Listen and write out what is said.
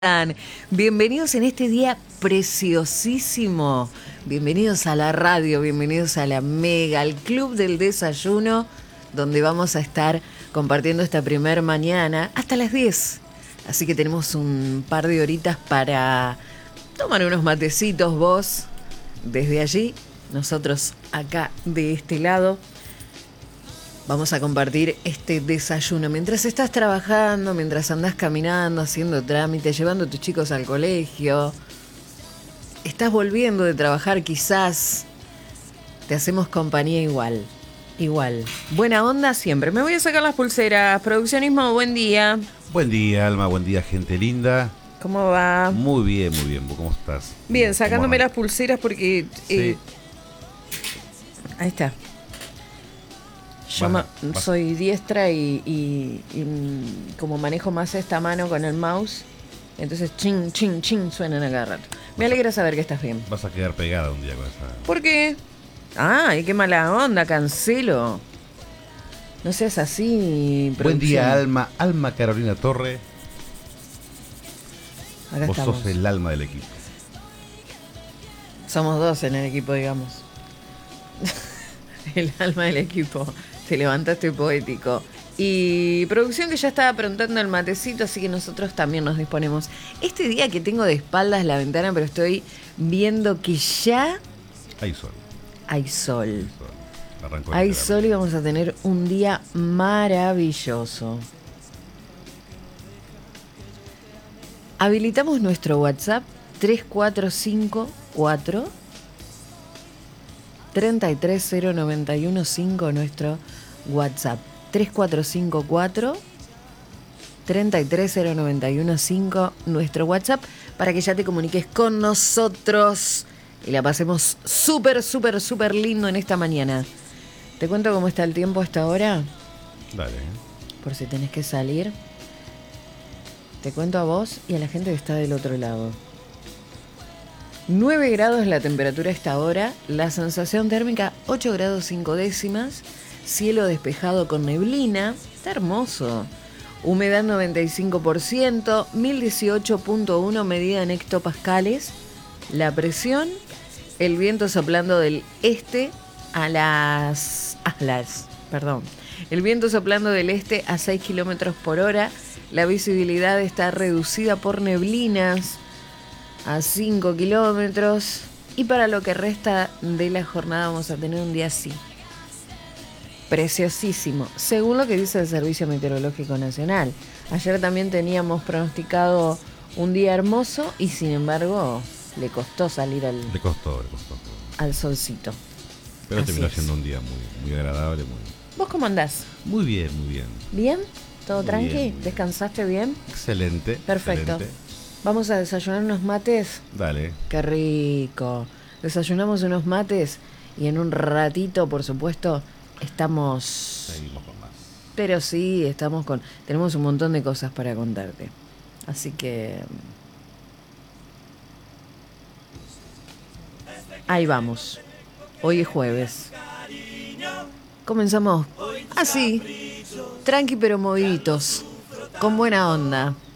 están? Bienvenidos en este día preciosísimo. Bienvenidos a la radio, bienvenidos a la Mega, al Club del Desayuno, donde vamos a estar compartiendo esta primer mañana hasta las 10. Así que tenemos un par de horitas para tomar unos matecitos vos desde allí, nosotros acá de este lado. Vamos a compartir este desayuno mientras estás trabajando, mientras andás caminando, haciendo trámites, llevando a tus chicos al colegio. Estás volviendo de trabajar quizás. Te hacemos compañía igual. Igual. Buena onda siempre. Me voy a sacar las pulseras. Produccionismo, buen día. Buen día, Alma. Buen día, gente linda. ¿Cómo va? Muy bien, muy bien. ¿Vos cómo estás? Bien, sacándome las pulseras porque... Sí. Ahí está. Yo soy diestra y como manejo más esta mano con el mouse, entonces ching, ching, ching suenan a cada rato. Me alegra saber que estás bien. Vas a quedar pegada un día con esa. ¿Por qué? Ay, qué mala onda, cancelo. No seas así, Buen día, producción. Alma. Alma Carolina Torre. Acá Vos estamos. sos el alma del equipo. Somos dos en el equipo, digamos. El alma del equipo. Te levantaste poético. Y producción que ya estaba preguntando el matecito, así que nosotros también nos disponemos. Este día que tengo de espaldas la ventana, pero estoy viendo que ya Hay sol. hay sol. Hay sol. Arrancó Hay la sol y vamos a tener un día maravilloso. Habilitamos nuestro WhatsApp 3454 3309115, nuestro WhatsApp 3454 3309115, nuestro WhatsApp, para que ya te comuniques con nosotros y la pasemos súper, súper, súper lindo en esta mañana. ¿Te cuento cómo está el tiempo hasta ahora? Dale. Por si tenés que salir. Te cuento a vos y a la gente que está del otro lado. 9 grados la temperatura a esta hora, la sensación térmica 8 grados 5 décimas, cielo despejado con neblina, está hermoso. Humedad 95%, 1018.1 medida en hectopascales. La presión, el viento soplando del este el viento soplando del este a 6 kilómetros por hora. La visibilidad está reducida por neblinas a 5 kilómetros. Y para lo que resta de la jornada vamos a tener un día así. Preciosísimo, según lo que dice el Servicio Meteorológico Nacional. Ayer también teníamos pronosticado un día hermoso y sin embargo le costó salir Le costó. al solcito. Pero Así terminó es. siendo un día muy, muy agradable. ¿Vos cómo andás? Muy bien, muy bien. ¿Bien? ¿Todo Muy tranqui? bien, muy bien. ¿Descansaste bien? Excelente. Perfecto. Excelente. Vamos a desayunar unos mates. Dale. Qué rico. Desayunamos unos mates y en un ratito, por supuesto, estamos... Seguimos con más. Pero sí, tenemos un montón de cosas para contarte. Así que... ahí vamos. Hoy es jueves. Comenzamos así, tranqui pero moviditos, con buena onda.